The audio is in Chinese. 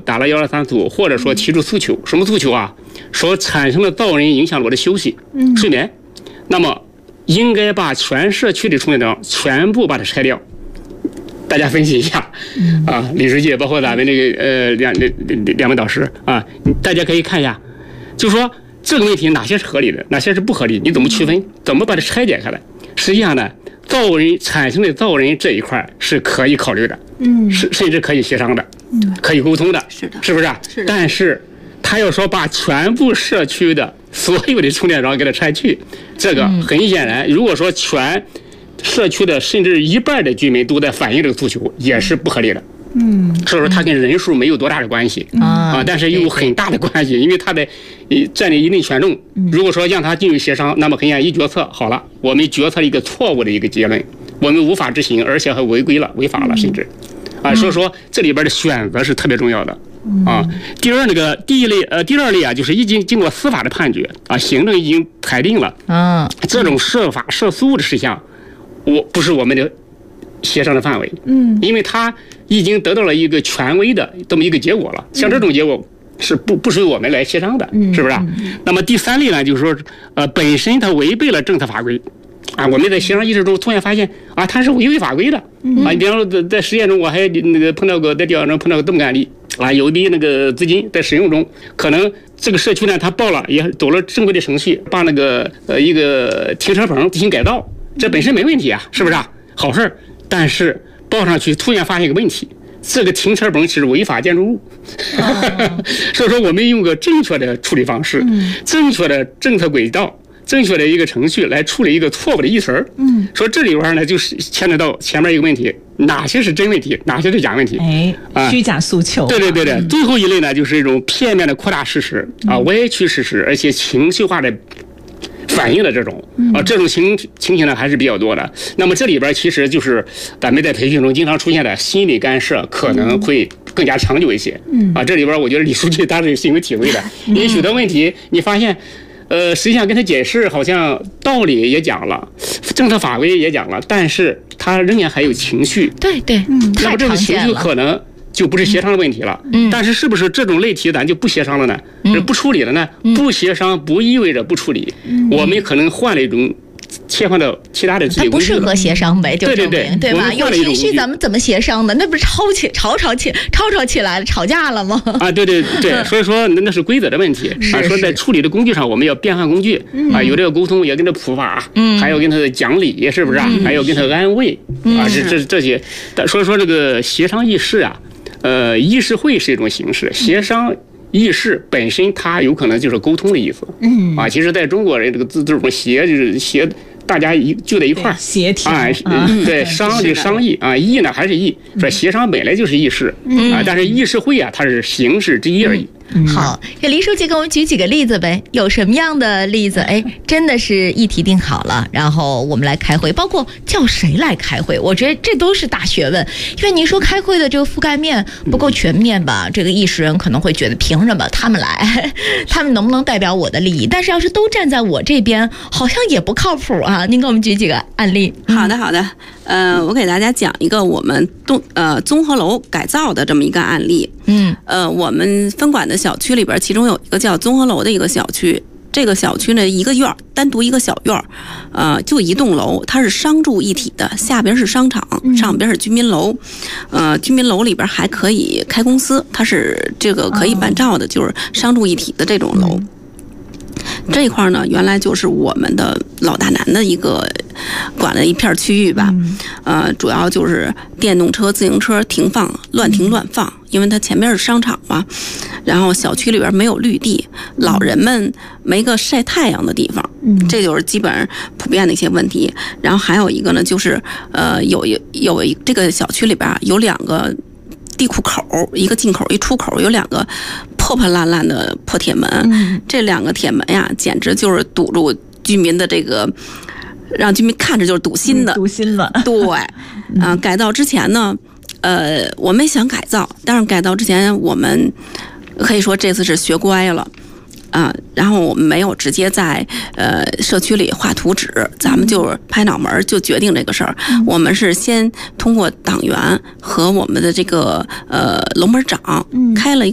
打了123组，或者说提出诉求，什么诉求啊？说产生了噪音影响了我的休息、睡眠，那么应该把全社区的充电桩全部把它拆掉。大家分析一下，李书记包括咱们这个两位导师啊，大家可以看一下，就说这个问题哪些是合理的，哪些是不合理，你怎么区分？怎么把它拆解开来？实际上呢，产生的噪音这一块是可以考虑的，甚至可以协商的，可以沟通的，是的，是不是？是的。但是他要说把全部社区的所有的充电桩给它拆去，这个很显然，如果说全社区的甚至一半的居民都在反映这个诉求，也是不合理的。所以说它跟人数没有多大的关系但是又有很大的关系，因为它的占领一定权重。如果说让它进入协商，那么很显然一决策好了，我们决策了一个错误的一个结论，我们无法执行，而且还违规了、违法了，甚至所以说这里边的选择是特别重要的第二类啊，就是已经经过司法的判决行政已经裁定了这种涉法涉诉的事项，不是我们的协商的范围，因为它已经得到了一个权威的这么一个结果了，像这种结果是不属于我们来协商的，是不是那么第三类呢，就是说本身它违背了政策法规我们在协商议事中突然发现它是违背法规的你比方说在实验中，我还碰到过在调研中碰到过这么个案例有一笔那个资金在使用中，可能这个社区呢，他报了也走了正规的程序，把那个一个停车棚进行改造，这本身没问题是不是好事？但是报上去突然发现一个问题，这个停车棚是违法建筑物所以说我们用个正确的处理方式，正确的政策轨道，正确的一个程序来处理一个错误的议词说这里边呢就是牵扯到前面一个问题，哪些是真问题，哪些是假问题， 虚假诉求。对， 最后一类呢就是一种片面的扩大事实歪曲事实，而且情绪化的反映的这种这种情形呢还是比较多的。那么这里边其实就是咱们在培训中经常出现的心理干涉，可能会更加长久一些这里边我觉得李书记他是深有体会的，因为许多问题你发现实际上跟他解释好像道理也讲了，政策法规也讲了，但是他仍然还有情绪。 对， 那么这个情绪可能就不是协商的问题了。但是不是这种类题咱就不协商了呢？不处理了呢？不协商不意味着不处理，我们可能换了一种切换到其他的处理工具了。 它不适合协商呗，就证明对吧？有情绪咱们怎么协商的？那不是吵起来了，吵架了吗？ 对，所以说那是规则的问题说在处理的工具上，我们要变换工具有这个沟通，也跟他普法还要跟他讲理，是不是还要跟他安慰这些。所以说这个协商议事议事会是一种形式，协商议事本身它有可能就是沟通的意思其实在中国人这个这种就是协大家就在一块儿协调对商就商议议呢还是议，说协商本来就是议事但是议事会它是形式之一而已。 好，这黎书记给我们举几个例子呗，有什么样的例子？真的是议题定好了，然后我们来开会，包括叫谁来开会，我觉得这都是大学问。因为您说开会的这个覆盖面不够全面吧，这个议事人可能会觉得凭什么他们来，他们能不能代表我的利益？但是要是都站在我这边，好像也不靠谱您给我们举几个案例。 好的，我给大家讲一个我们综合楼改造的这么一个案例。我们分管的小区里边，其中有一个叫综合楼的一个小区。这个小区呢，一个院儿，单独一个小院儿，就一栋楼，它是商住一体的，下边是商场，上边是居民楼，居民楼里边还可以开公司，它是这个可以办照的，就是商住一体的这种楼。这一块呢，原来就是我们的老大难的一个管了一片区域吧，主要就是电动车、自行车停放乱停乱放，因为它前面是商场嘛，然后小区里边没有绿地，老人们没个晒太阳的地方，这就是基本上普遍的一些问题。然后还有一个呢，就是有这个小区里边有两个地库口，一个进口一出口，有两个破破烂烂的破铁门，这两个铁门呀，简直就是堵住居民的这个，让居民看着就是堵心的。对，改造之前呢，我们想改造，但是改造之前我们可以说这次是学乖了。然后我们没有直接在社区里画图纸，咱们就拍脑门就决定这个事儿。我们是先通过党员和我们的这个楼门长开了一个